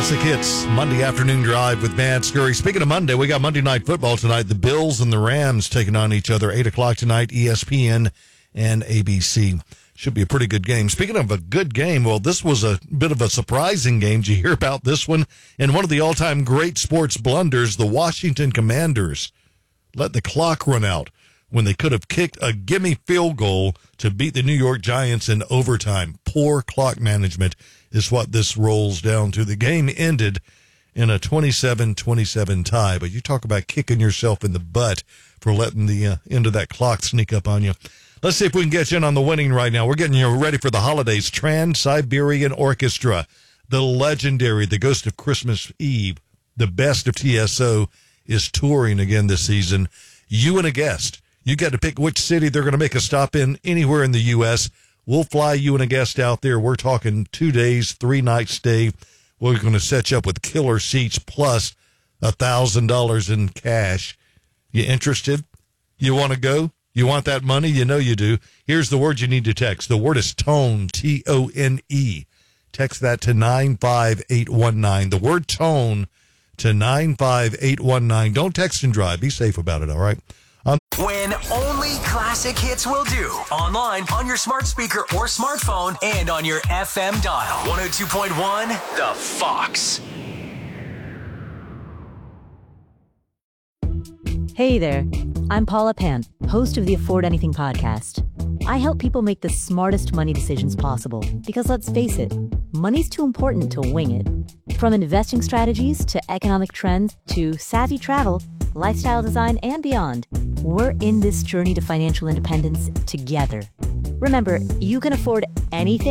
Classic Hits, Monday afternoon drive with Matt Scurry. Speaking of Monday, we got Monday Night Football tonight. The Bills and the Rams taking on each other, 8 o'clock tonight, ESPN and ABC. Should be a pretty good game. Speaking of a good game, well, this was a bit of a surprising game. Did you hear about this one? And one of the all-time great sports blunders, the Washington Commanders let the clock run out when they could have kicked a gimme field goal to beat the New York Giants in overtime. Poor clock management is what this rolls down to. The game ended in a 27-27 tie, but you talk about kicking yourself in the butt for letting the end of that clock sneak up on you. Let's see if we can get you in on the winning right now. We're getting you ready for the holidays. Trans-Siberian Orchestra, the legendary, the Ghost of Christmas Eve, the best of TSO, is touring again this season. You and a guest. You got to pick which city they're going to make a stop in anywhere in the U.S. We'll fly you and a guest out there. We're talking 2 days, 3-night stay. We're going to set you up with killer seats plus $1,000 in cash. You interested? You want to go? You want that money? You know you do. Here's the word you need to text. The word is TONE, T-O-N-E. Text that to 95819. The word TONE to 95819. Don't text and drive. Be safe about it, all right? When only classic hits will do. Online, on your smart speaker or smartphone, and on your FM dial. 102.1, The Fox. Hey there, I'm Paula Pant, host of the Afford Anything podcast. I help people make the smartest money decisions possible because let's face it, money's too important to wing it. From investing strategies to economic trends to savvy travel, lifestyle design, and beyond, we're in this journey to financial independence together. Remember, you can afford anything